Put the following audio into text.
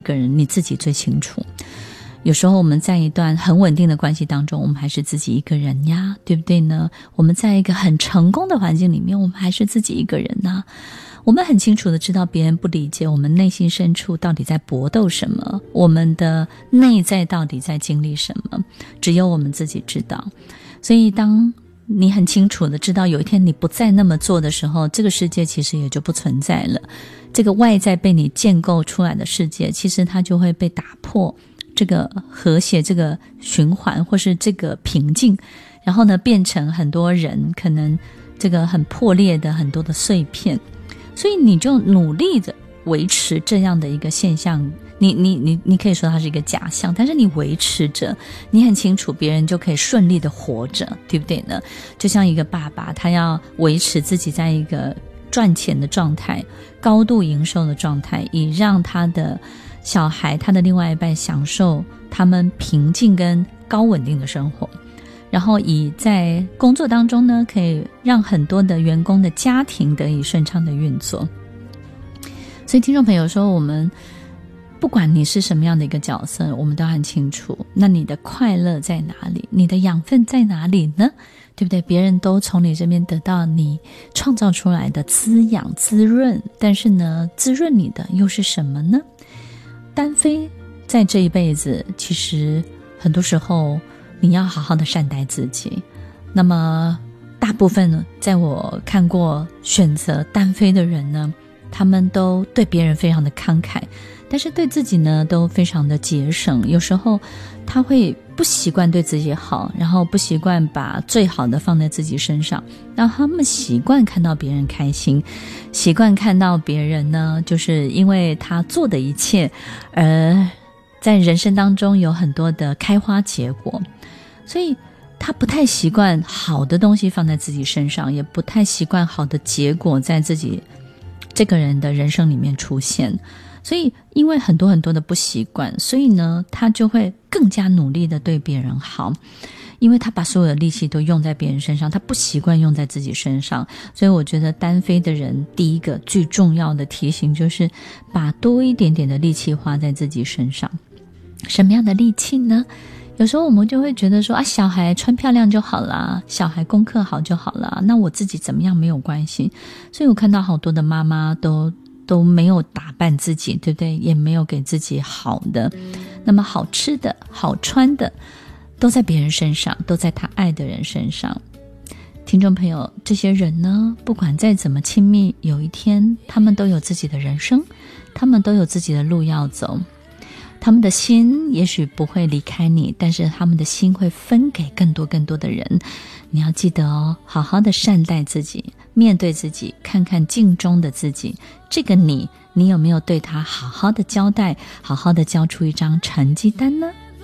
个人你自己最清楚。有时候我们在一段很稳定的关系当中，我们还是自己一个人呀，对不对呢？我们在一个很成功的环境里面，我们还是自己一个人啊。我们很清楚的知道别人不理解我们内心深处到底在搏斗什么，我们的内在到底在经历什么，只有我们自己知道。所以当你很清楚的知道有一天你不再那么做的时候，这个世界其实也就不存在了。这个外在被你建构出来的世界，其实它就会被打破，这个和谐，这个循环，或是这个平静，然后呢变成很多人可能这个很破裂的很多的碎片。所以你就努力的维持这样的一个现象，你可以说它是一个假象，但是你维持着，你很清楚别人就可以顺利的活着，对不对呢？就像一个爸爸，他要维持自己在一个赚钱的状态，高度营收的状态，以让他的小孩，他的另外一半享受他们平静跟高稳定的生活，然后以在工作当中呢，可以让很多的员工的家庭得以顺畅的运作。所以听众朋友说，我们不管你是什么样的一个角色，我们都很清楚，那你的快乐在哪里，你的养分在哪里呢？对不对？别人都从你这边得到你创造出来的滋养滋润，但是呢，滋润你的又是什么呢？单飞在这一辈子，其实很多时候你要好好的善待自己。那么大部分呢，在我看过选择单飞的人呢，他们都对别人非常的慷慨，但是对自己呢都非常的节省。有时候他会不习惯对自己好，然后不习惯把最好的放在自己身上，让他们习惯看到别人开心，习惯看到别人呢就是因为他做的一切而在人生当中有很多的开花结果。所以他不太习惯好的东西放在自己身上，也不太习惯好的结果在自己这个人的人生里面出现。所以因为很多很多的不习惯，所以呢他就会更加努力的对别人好，因为他把所有的力气都用在别人身上，他不习惯用在自己身上。所以我觉得单飞的人第一个最重要的提醒就是把多一点点的力气花在自己身上。什么样的力气呢？有时候我们就会觉得说小孩穿漂亮就好啦，小孩功课好就好啦，那我自己怎么样没有关系。所以我看到好多的妈妈都没有打扮自己，对不对？也没有给自己好的，那么好吃的好穿的都在别人身上，都在他爱的人身上。听众朋友，这些人呢，不管再怎么亲密，有一天他们都有自己的人生，他们都有自己的路要走。他们的心也许不会离开你，但是他们的心会分给更多更多的人。你要记得哦，好好的善待自己，面对自己，看看镜中的自己，这个你有没有对他好好的交代，好好的交出一张成绩单呢？